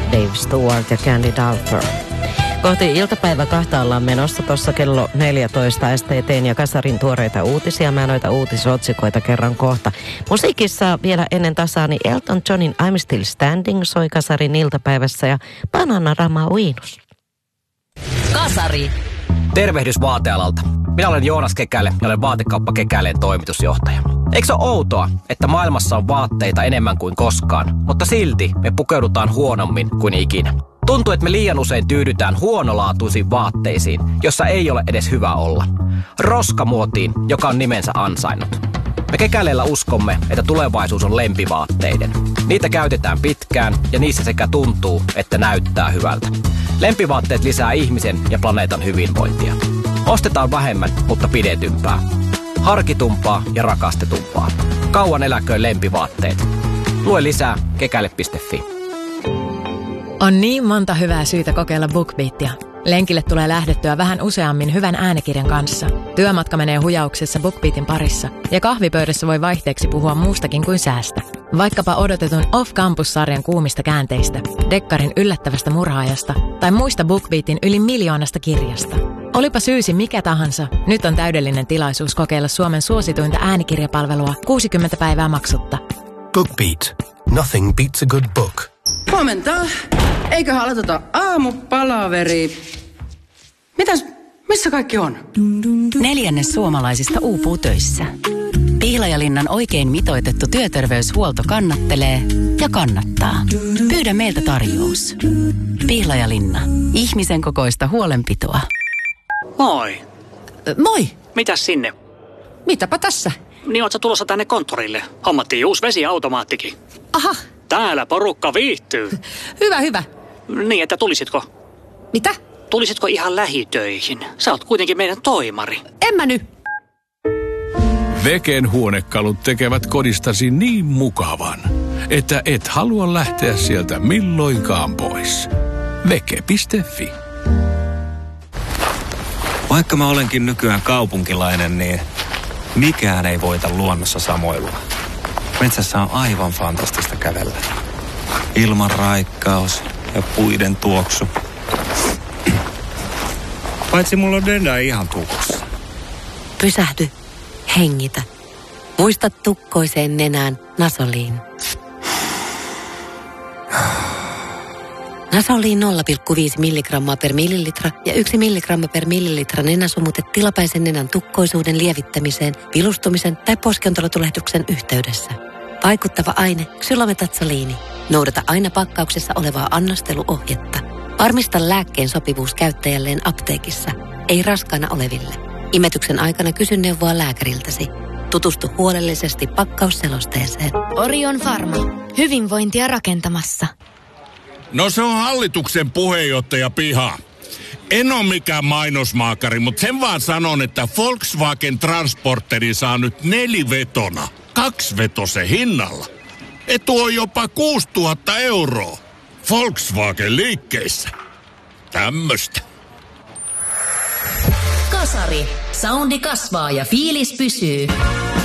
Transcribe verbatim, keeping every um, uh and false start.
Dave Stewart ja Candy Dulfer. Kohti iltapäivä kahta ollaan menossa tuossa kello neljätoista. S T T:n ja Kasarin tuoreita uutisia. Mä noita uutisotsikoita kerran kohta. Musiikissa vielä ennen tasaa, niin Elton Johnin I'm Still Standing soi Kasarin iltapäivässä ja Bananarama uinus. Kasari. Tervehdys vaatealalta. Minä olen Joonas Kekäle ja olen Vaatekauppa Kekäleen toimitusjohtaja. Eikö se ole outoa, että maailmassa on vaatteita enemmän kuin koskaan, mutta silti me pukeudutaan huonommin kuin ikinä? Tuntuu, että me liian usein tyydytään huonolaatuisiin vaatteisiin, jossa ei ole edes hyvä olla. Roskamuotiin, joka on nimensä ansainnut. Me Kekäleellä uskomme, että tulevaisuus on lempivaatteiden. Niitä käytetään pitkään ja niissä sekä tuntuu, että näyttää hyvältä. Lempivaatteet lisää ihmisen ja planeetan hyvinvointia. Ostetaan vähemmän, mutta pidetympää. Harkitumpaa ja rakastetumpaa. Kauan eläköön lempivaatteet. Lue lisää kekäle piste fi. On niin monta hyvää syytä kokeilla BookBeatia. Lenkille tulee lähdettyä vähän useammin hyvän äänikirjan kanssa. Työmatka menee hujauksessa BookBeatin parissa. Ja kahvipöydässä voi vaihteeksi puhua muustakin kuin säästä. Vaikkapa odotetun Off Campus-sarjan kuumista käänteistä, Dekkarin yllättävästä murhaajasta tai muista BookBeatin yli miljoonasta kirjasta. Olipa syysi mikä tahansa, nyt on täydellinen tilaisuus kokeilla Suomen suosituinta äänikirjapalvelua kuusikymmentä päivää maksutta. BookBeat. Nothing beats a good book. Huomenta. Eiköhän aloiteta aamupalaveri. Mitäs, missä kaikki on? Neljännes suomalaisista uupuu töissä. Pihlajalinnan oikein mitoitettu työterveyshuolto kannattelee ja kannattaa. Pyydä meiltä tarjous. Pihlajalinna. Ihmisen kokoista huolenpitoa. Moi. Moi. Mitäs sinne? Mitäpä tässä? Niin oot sä tulossa tänne konttorille? Hommattiin uusi vesiautomaattikin. Aha. Täällä porukka viihtyy. Hyvä, hyvä. Niin, että tulisitko? Mitä? Tulisitko ihan lähitöihin? Sä oot kuitenkin meidän toimari. En mä nyt. Veken huonekalut tekevät kodistasi niin mukavan, että et halua lähteä sieltä milloinkaan pois. Veke piste fi. Vaikka mä olenkin nykyään kaupunkilainen, niin mikään ei voita luonnossa samoilua. Metsässä on aivan fantastista kävellä. Ilman raikkaus ja puiden tuoksu. Paitsi mulla on Denda ihan tukossa. Pysähdy. Hengitä. Muista tukkoiseen nenään Nasoliin. Nasoliin nolla pilkku viisi milligrammaa per millilitra ja yksi milligramma per millilitra nenäsumutet tilapäisen nenän tukkoisuuden lievittämiseen, vilustumisen tai poskiontelotulehduksen yhteydessä. Vaikuttava aine ksylometatsaliini. Noudata aina pakkauksessa olevaa annosteluohjetta. Varmista lääkkeen sopivuus käyttäjälleen apteekissa, ei raskaana oleville. Imetyksen aikana kysy neuvoa lääkäriltäsi. Tutustu huolellisesti pakkausselosteeseen. Orion Pharma. Hyvinvointia rakentamassa. No se on hallituksen puheenjohtaja Piha. En ole mikään mainosmaakari, mutta sen vaan sanon, että Volkswagen Transporteri saa nyt nelivetona, kaksivetosen hinnalla. Etu on jopa kuusituhatta euroa. Volkswagen liikkeissä. Tämmöstä. Kasari. Soundi kasvaa ja fiilis pysyy.